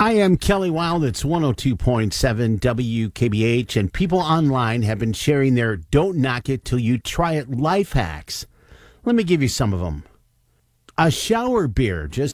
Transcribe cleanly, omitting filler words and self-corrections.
I am Kelly Wild. It's 102.7 WKBH, and people online have been sharing their "Don't Knock It Till You Try It" life hacks. Let me give you some of them. A shower beer. Just